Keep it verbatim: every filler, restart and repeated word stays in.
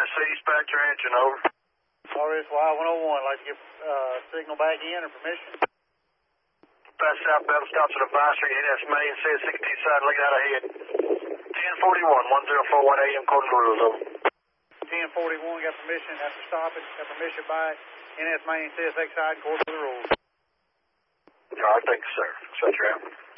S dispatch your engine, over. R S Y one oh one, like to get uh, signal back in or permission? Pass southbound, stops at advisory, N S main, says sixteen side, looking out ahead. ten forty-one, one oh four one A M, code the rules, over. ten forty-one, got permission after stopping, got permission by N S main, C S X side, code the rules. All right, thank you, sir. Set your out.